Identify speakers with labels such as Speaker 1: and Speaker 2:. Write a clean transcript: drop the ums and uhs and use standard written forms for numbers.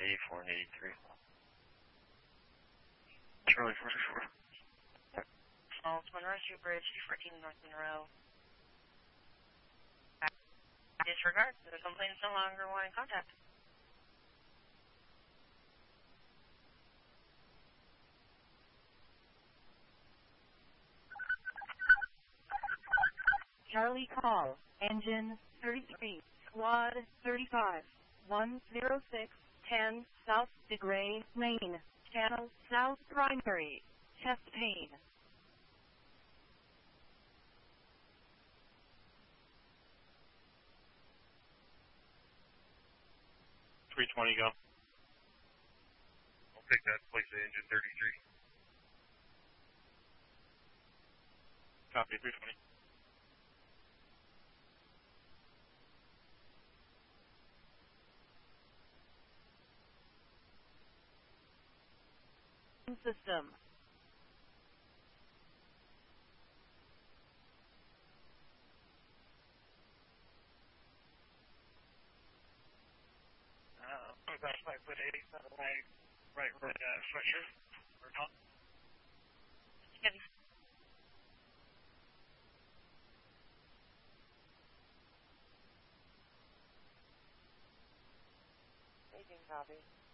Speaker 1: 84 and 83. Charlie 44.
Speaker 2: Falls, Monroe Street Bridge, 214 North Monroe. Disregard. The complaint is no longer wanting contact.
Speaker 3: Charlie call. Engine 33. Squad 35. 106 10 South DeGray Lane. Channel South Primary. Chest pain.
Speaker 1: 320 go.
Speaker 4: I'll take that, place at engine 33.
Speaker 1: Copy, 320.
Speaker 3: System.
Speaker 4: That's 5'8", right sweatshirt, or not.
Speaker 2: Heavy.
Speaker 5: Aging copy.